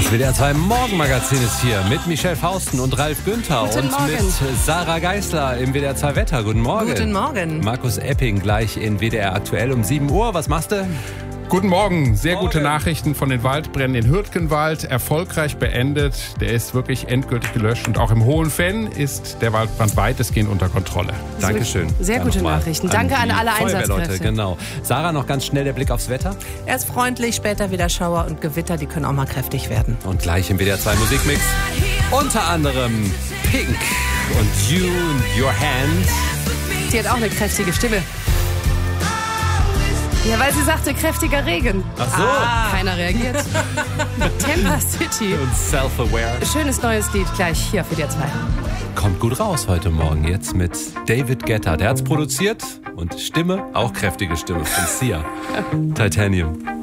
Das WDR 2 Morgenmagazin ist hier mit Michelle Fausten und Ralf Günther und mit Sarah Geisler im WDR 2 Wetter. Guten Morgen. Guten Morgen. Markus Epping gleich in WDR aktuell um 7 Uhr. Was machst du? Guten Morgen. Sehr gute Nachrichten von den Waldbränden in Hürtgenwald. Erfolgreich beendet. Der ist wirklich endgültig gelöscht. Und auch im Hohenfenn ist der Waldbrand weitestgehend unter Kontrolle. Dankeschön. Sehr gute Nachrichten. Danke an alle Einsatzkräfte. Genau. Sarah, noch ganz schnell der Blick aufs Wetter. Erst freundlich, später wieder Schauer und Gewitter. Die können auch mal kräftig werden. Und gleich im WDR 2 Musikmix. Unter anderem Pink und You in Your Hands. Die hat auch eine kräftige Stimme. Ja, weil sie sagte, kräftiger Regen. Ach so. Keiner reagiert. Temper City. Und Self-Aware. Schönes neues Lied gleich hier auf WDR 2. Kommt gut raus heute Morgen jetzt mit David Guetta. Der hat's produziert und Stimme, auch kräftige Stimme von Sia. Titanium.